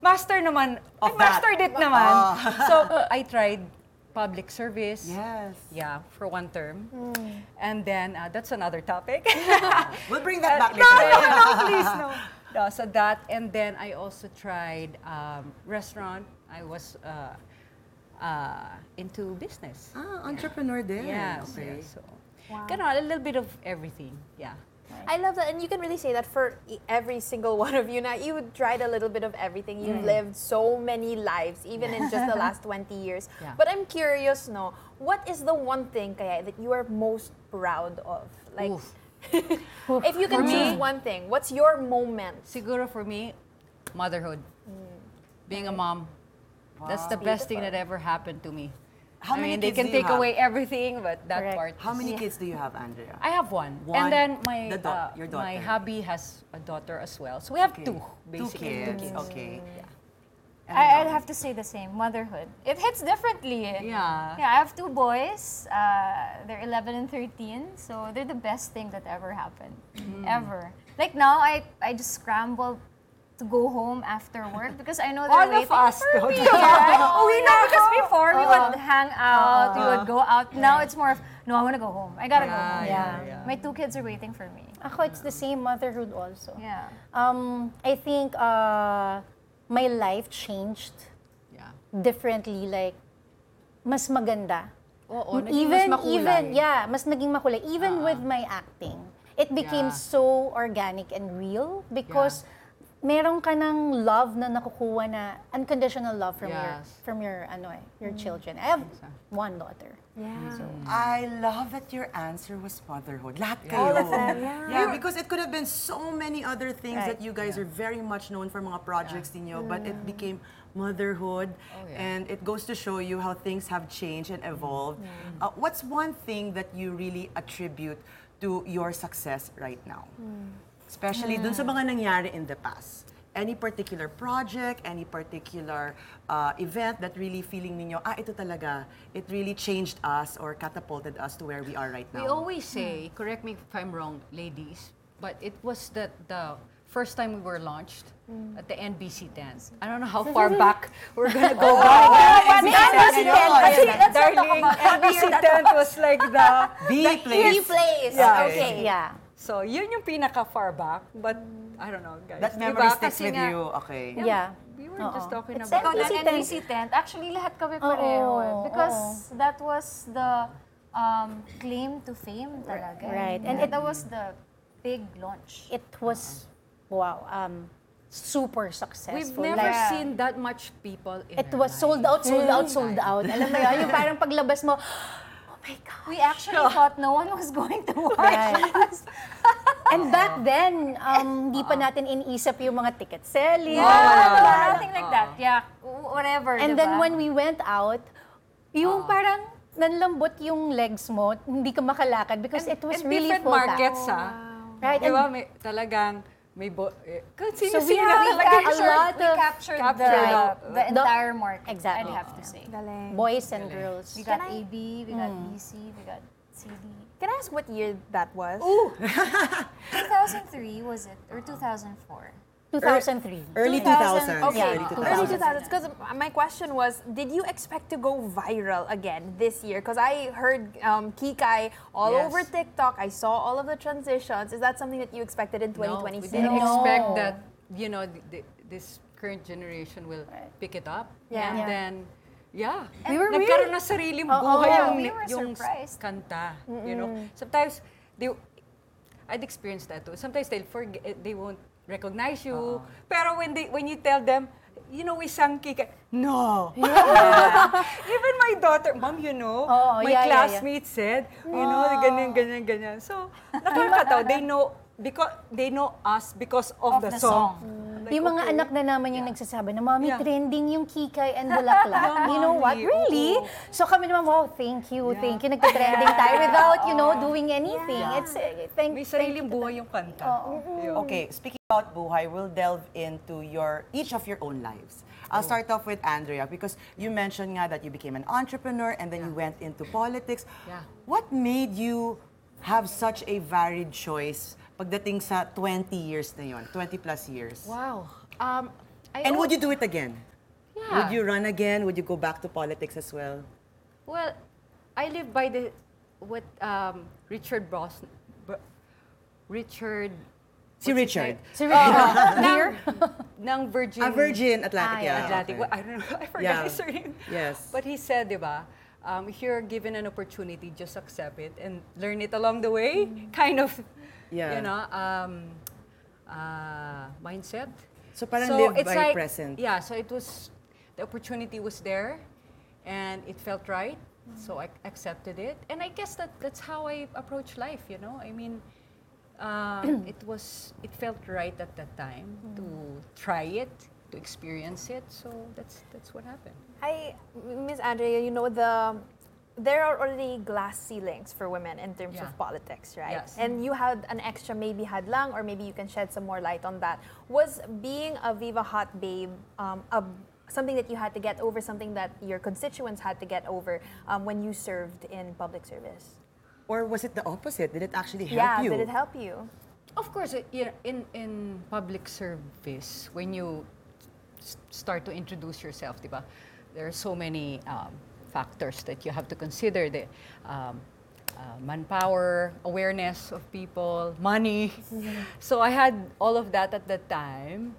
master naman. Of I mastered it naman. So, I tried public service. Yes. Yeah, for 1 term. And then, that's another topic. We'll bring that back No, later. no, please, no. No, so that, and then I also tried restaurant. I was into business. Entrepreneur din. Yes, Okay. yes. So, a little bit of everything. Yeah. I love that, and you can really say that for every single one of you. Now, you tried a little bit of everything. You've lived so many lives, even in just the last 20 years. Yeah. But I'm curious, no, what is the one thing, kaya, that you are most proud of? Like, Oof. if you can For choose me? one thing, what's your moment? Siguro for me, motherhood. Being a mom. That's the best thing that ever happened to me. How many they kids can do you take have? away everything, but that Correct. part. How many kids do you have, Andrea? I have one. One? And then Your my daughter. hubby has a daughter as well. So we have Okay. two, basically. Two kids. Okay. I'd have to say the same, motherhood. It hits differently. Yeah. Yeah, I have 2 boys. They're 11 and 13, so they're the best thing that ever happened. Ever. Like now, I just scramble to go home after work because I know they're All waiting of us, for though. me. Yeah. We know because before we would hang out, we would go out. Now it's more of, no, I want to go home. I gotta go home. yeah. My 2 kids are waiting for me. Ako, it's the same motherhood also. Yeah. I think my life changed Yeah. differently, like, mas maganda. Oo, naging mas makulay. Mas naging makulay. Even with my acting, it became Yeah. so organic and real because meron ka ng love na nakukuha na unconditional love from Yes. your children. I have 1 daughter. I love that your answer was motherhood. Lahat kayo. Yeah, because it could have been so many other things Right. that you guys are very much known for mga projects ninyo, but it became motherhood. And it goes to show you how things have changed and evolved. What's one thing that you really attribute to your success right now? Especially dun sa mga nangyari in the past. Any particular project, any particular event that really feeling ninyo, ito talaga, it really changed us or catapulted us to where we are right now. We always say, correct me if I'm wrong, ladies, but it was the first time we were launched at the NBC 10. I don't know how far back we're gonna go back. Darling, NBC 10 was like the B-place. Place. Yeah. Okay. Yeah. So, yun yung pinaka far back, but I don't know, guys. That memory Diba? sticks Kasi with nga, you. Okay. Yeah. We were just talking It's about Ikaw NBC din, 10. NBC 10. Actually, lahat kami pareho. Because that was the claim to fame talaga. Right. And that was the big launch. It was, wow, super successful. We've never Like, seen that much people in it our was sold out, sold out, sold out. Alam mo yun, yung parang paglabas mo, oh my God. We actually thought no one was going to watch Right. us. And back then, hindi pa natin iniisip yung mga ticket selling. Nothing like that. Yeah, whatever. And diba? then when we went out, yung parang nanlambot yung legs mo, hindi ka makalakad because it was and really different full markets, pack. ha? Right? Diba, And may, talagang, may kung So sino-sino we have talaga a yung- lot we of captured captured the entire market. Exactly. I'd have to say. boys and girls. We got AB, we got BC, we got CD. Can I ask what year that was? 2003 was it? Or 2004? 2003. Early 2000. 2000s. Okay, Early 2000s. early 2000s. Because my question was, did you expect to go viral again this year? Because I heard Kikai all Yes. over TikTok. I saw all of the transitions. Is that something that you expected in No, we 2026? didn't No. expect that, this current generation will pick it up. Yeah. And Yeah. then, yeah. We were Nagkaroon really- na sariling Oo. buhay Yeah, yung, we were yung surprised. kanta. You know? Sometimes, I'd experienced that too. Sometimes they'll forget, they won't recognize you. Pero when you tell them, we sang Kika. No. Even my daughter, Mom, Oo, my yeah, yeah, classmates said, ganyan, ganyan, ganyan. So, nakakatawa. They know us because of the song. Like, Yung mga okay. anak na naman yung nagsasabi na, Mommy, Yeah. trending yung Kikay and Bulaklak. Yeah, You know what? Mommy, Really? oo. So kami naman, wow, thank you. Nagka-trending tayo without, doing anything. Yeah. It's, May sariling buhay yung kanta. Yun. Okay, speaking about buhay, we'll delve into each of your own lives. I'll start off with Andrea because you mentioned nga that you became an entrepreneur and then you went into politics. Yeah. What made you have such a varied choice pagdating sa 20 years na yun, 20 plus years? Wow. And would you do it again? Yeah. Would you run again? Would you go back to politics as well? Well, I live by the what Richard Bros. Richard. Si Richard. Si Richard. Ng, ng Virgin. Virgin Atlantic, yeah. Atlantic. okay. Well, I don't know. I forgot Yeah. his surname. Yes. But he said, di ba, if you're given an opportunity, just accept it and learn it along the way. Kind of, Yeah. you know, mindset. So parang live it's by like, present. Yeah, so it was, the opportunity was there and it felt right. So I accepted it. And I guess that's how I approach life, you know? I mean, it felt right at that time to try it, to experience it. So that's what happened. Miss Andrea, you know, there are already glass ceilings for women in terms Yeah. of politics, right? Yes. And you had an extra maybe hadlang, or maybe you can shed some more light on that. Was being a Viva Hot Babe something that you had to get over, something that your constituents had to get over when you served in public service? Or was it the opposite? Did it actually help you? Did it help you? Of course, in public service, when you start to introduce yourself, diba, there are so many factors that you have to consider. The manpower, awareness of people, money. So I had all of that at that time.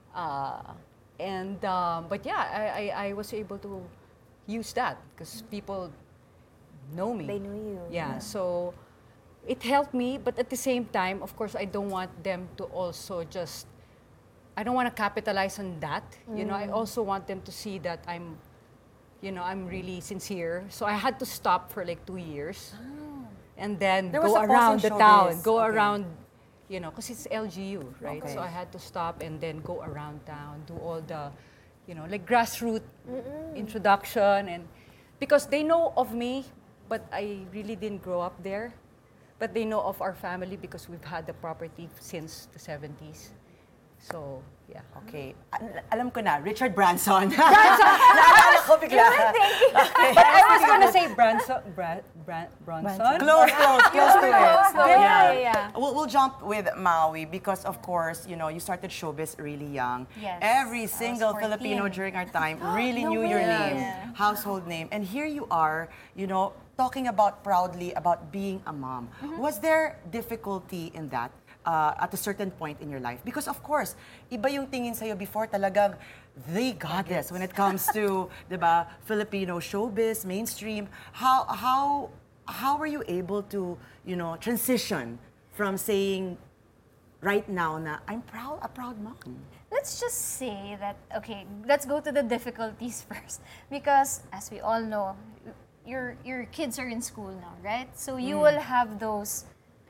But yeah, I was able to use that because people know me. They knew you. Yeah, so it helped me, but at the same time, of course, I don't want them to also just, I don't want to capitalize on that. You know, I also want them to see that I'm really sincere. So I had to stop for like 2 years. And then There was go a pause in around the showbiz. town, go Okay. around, you know, because it's LGU, right? Okay. So I had to stop and then go around town, do all the, you know, like grassroots introduction. And because they know of me, but I really didn't grow up there. But they know of our family because we've had the property since the 70s. So, yeah. Okay. Alam ko na, Richard Branson. Naalala ko bigla. But I was gonna say Bronson. Close to it. Yeah. We'll jump with Maui because, of course, you know, you started showbiz really young. Yes, Every I was single 14. Filipino during our time really knew your name, household name. And here you are, you know, talking about proudly about being a mom. Was there difficulty in that? At a certain point in your life? Because of course, iba yung tingin sa'yo before talagang the goddess when it comes to, diba, Filipino showbiz, mainstream. How were you able to, you know, transition from saying right now na I'm a proud mom? Let's just say that, okay, let's go to the difficulties first. Because as we all know, your kids are in school now, right? So you will have those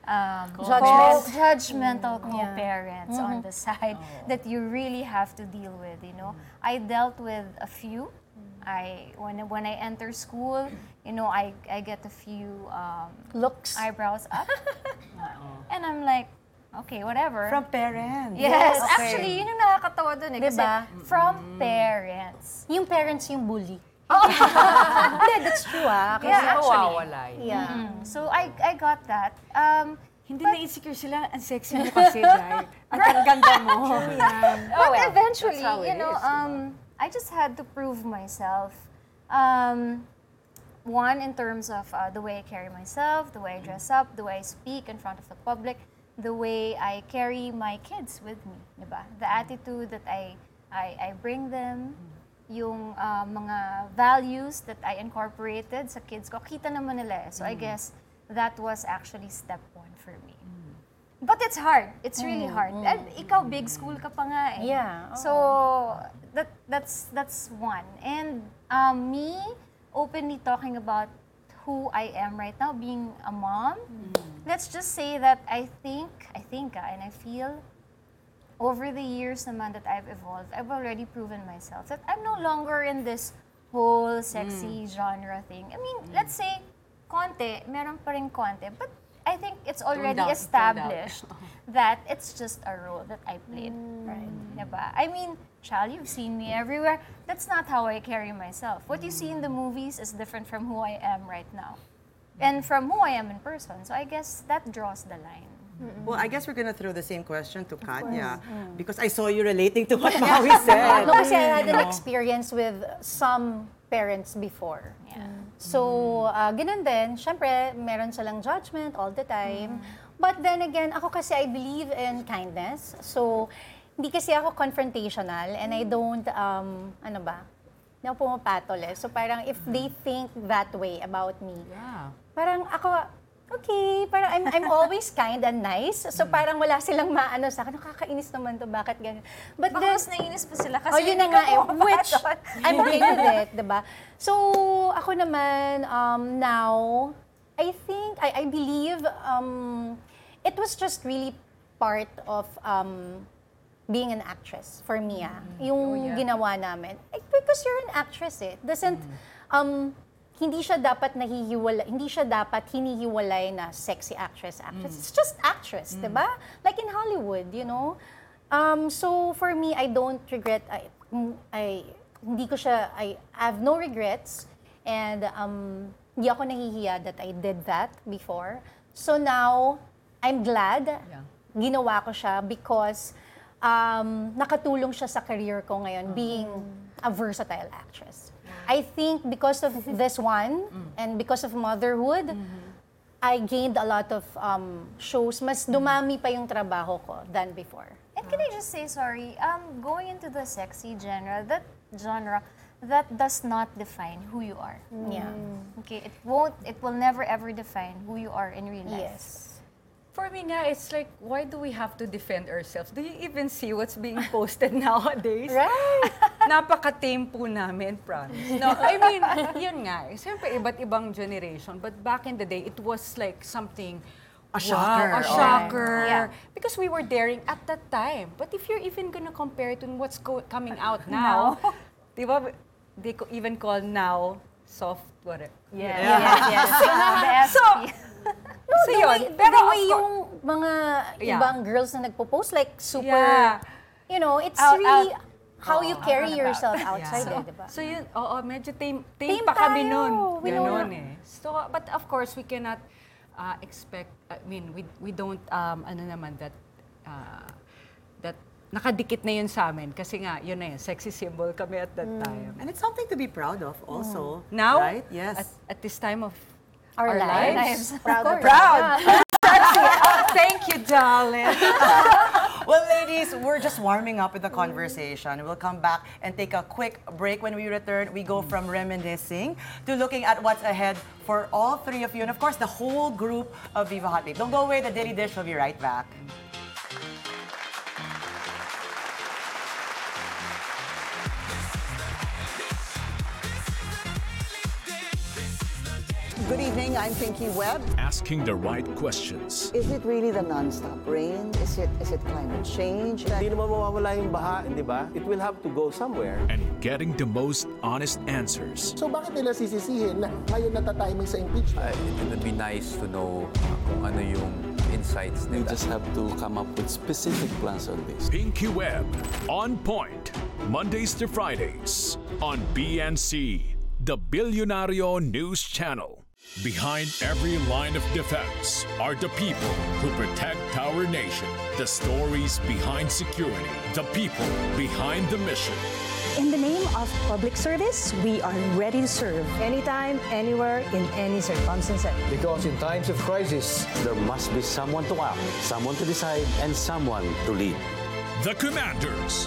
judgmental co-parents on the side that you really have to deal with, you know. I dealt with a few. When I enter school, you know, I get a few Looks. eyebrows up. And I'm like, okay, whatever. From parents. Yes, Okay. actually, yun yung nakakatawa dun eh. Kasi Diba? from parents. Yung parents yung bully. Hindi, that's true Kasi, Yeah, actually. Mawawala yun. yeah. So I got that. Hindi na-insecure sila, ang sexy mo kasi, Jai. At ang ganda mo. But eventually, that's how it you know, is, diba? I just had to prove myself. One, in terms of the way I carry myself, the way I dress up, the way I speak in front of the public, the way I carry my kids with me, diba? The attitude that I bring them, yung mga values that I incorporated sa kids ko, kita naman nila eh. So I guess that was actually step one for me. But it's hard. It's really hard. And ikaw, big school ka pa nga eh. Yeah, So that's one. And me openly talking about who I am right now, being a mom. Let's just say that I think, and I feel over the years naman that I've evolved, I've already proven myself that I'm no longer in this whole sexy genre thing. I mean, let's say, konti, meron pa rin konti, but I think it's already down, established that it's just a role that I played. Right? Diba? I mean, Chal, you've seen me everywhere. That's not how I carry myself. What you see in the movies is different from who I am right now. And from who I am in person. So I guess that draws the line. Well, I guess we're gonna throw the same question to Kanya because I saw you relating to what Maui said. No, kasi I had an experience with some parents before. Yeah. So, ganun din. Siyempre, meron silang judgment all the time. But then again, ako kasi I believe in kindness. So, hindi kasi ako confrontational and I don't, ano ba, hindi ako pumapatol eh. So, parang if they think that way about me, Yeah. parang ako, okay, parang I'm always kind and nice. So parang wala silang maano sa akin, nakakainis naman to, bakit ganyan? But Baka mas naiinis pa sila kasi oh, yun na hindi nga ka eh, pumapatol. which I'm okay with it, diba? So ako naman, now, I think, I believe, it was just really part of being an actress for me, yung ginawa namin. Because you're an actress, it doesn't, hindi siya dapat hinihiwalay na sexy actress. It's just actress, diba? Like in Hollywood, you know? So for me, I don't regret, hindi ko siya, I have no regrets, and hindi ako nahihiya that I did that before. So now, I'm glad ginawa ko siya because nakatulong siya sa career ko ngayon, being a versatile actress. I think because of this one and because of motherhood, I gained a lot of shows. Mas dumami pa yung trabaho ko than before. And can I just say, sorry, going into the sexy genre, that does not define who you are. Yeah. Okay, it will never ever define who you are in real life. Yes. For me nga, it's like, why do we have to defend ourselves? Do you even see what's being posted nowadays? Right. Napaka-tame po namin, promise. No, I mean, yun nga. Siyempre, iba't ibang generation. But back in the day, it was like something, A shocker. wow, a shocker. Yeah. Because we were daring at that time. But if you're even gonna compare it to what's coming out now, di ba, they even call now soft, whatever. Yes. So, so yun. Pero the of way course- yung mga Yeah. ibang girls na nagpo-post, like super, Yeah. you know, it's Out- really out. how you carry out and about. yourself outside, So, diba? so yun, oo, medyo tame Tame pa kami tayo. nun. We Ganon know. eh. So, but of course, we cannot expect, I mean, we don't, ano naman, that nakadikit na yun sa amin. Kasi nga, yun na yun, sexy symbol kami at that time. And it's something to be proud of also. Now, right? Yes. at this time of Our lives, Proud of proud. Thank you, darling. Well, ladies, we're just warming up with the conversation. We'll come back and take a quick break. When we return, we go from reminiscing to looking at what's ahead for all three of you. And of course, the whole group of Viva Hot Babe. Don't go away, the Daily Dish will be right back. Good evening, I'm Pinky Webb. Asking the right questions. Is it really the non-stop rain? Is it climate change? Hindi naman mawawala yung baha, di ba? It will have to go somewhere. And getting the most honest answers. So bakit nila sisisihin na ngayon natatiming sa impeachment? It would be nice to know kung ano yung insights We nila. just have to come up with specific plans on this. Pinky Web, On Point, Mondays to Fridays on BNC, the Billionario News Channel. Behind every line of defense are the people who protect our nation. The stories behind security. The people behind the mission. In the name of public service, we are ready to serve anytime, anywhere, in any circumstances. Because in times of crisis, There must be someone to act, someone to decide, and someone to lead. The Commanders.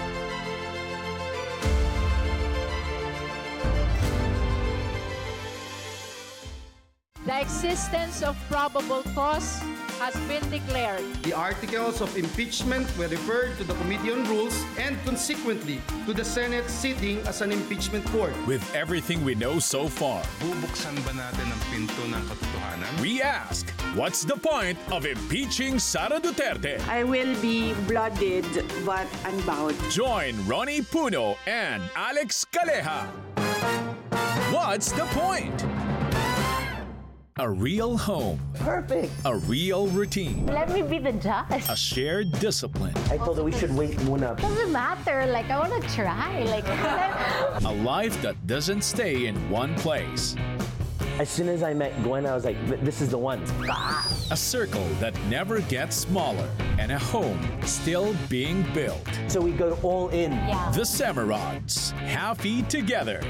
The existence of probable cause has been declared. The articles of impeachment were referred to the Committee on Rules and consequently to the Senate sitting as an impeachment court. With everything we know so far, Bubuksan ba natin ang pinto ng katotohanan? we ask, what's the point of impeaching Sara Duterte? I will be blooded but unbowed. Join Ronnie Puno and Alex Caleja. What's the point? A real home, perfect. a real routine, Let me be the judge. a shared discipline, I thought that we should wait muna. Doesn't matter. Like, I want to try. Like, a life that doesn't stay in one place. As soon as I met Gwen, I was like, this is the one. A circle that never gets smaller, and a home still being built. So we go all in. The Semerods, happy together.